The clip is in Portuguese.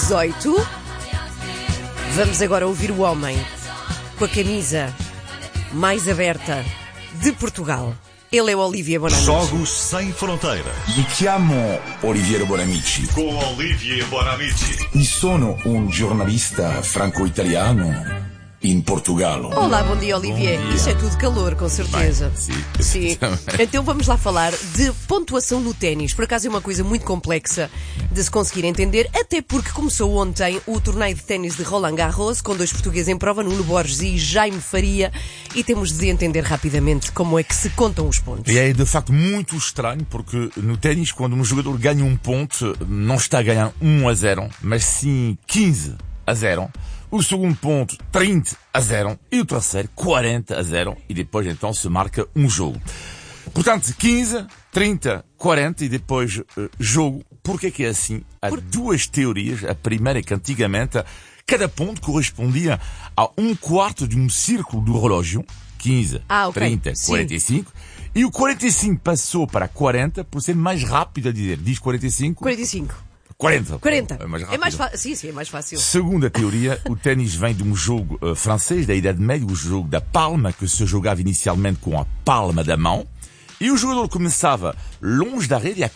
18. Vamos agora ouvir o homem com a camisa mais aberta de Portugal. Ele é o Olivier Bonamici. Jogos Sem Fronteiras. Mi chiamo Olivier Bonamici Com Olivier Bonamici. e sono un giornalista franco-italiano in Portogallo. Olá, bom dia, Olivier. Bom dia. Isso é tudo calor, com certeza. Sim. Então vamos lá falar de pontuação no ténis. Por acaso é uma coisa muito complexa de se conseguir entender, até porque começou ontem o torneio de ténis de Roland Garros, com 2 portugueses em prova, Nuno Borges e Jaime Faria, e temos de entender rapidamente como é que se contam os pontos. E é de facto muito estranho, porque no ténis, quando um jogador ganha um ponto, não está a ganhar 1-0, mas sim 15-0. O segundo ponto, 30-0. E o terceiro, 40-0. E depois, então, se marca um jogo. Portanto, 15, 30, 40 e depois jogo. Por que é assim? Há duas teorias. A primeira é que antigamente cada ponto correspondia a 1/4 de um círculo do relógio. 15, ok. 30, Sim. 45. E o 45 passou para 40 por ser mais rápido a dizer. Diz 45? 45. 40. 40. É mais rápido. É mais fácil. Sim, é mais fácil. Segundo a teoria, o ténis vem de um jogo francês da Idade Média, o jogo da palma, que se jogava inicialmente com a palma da mão. E o jogador começava longe da rede, a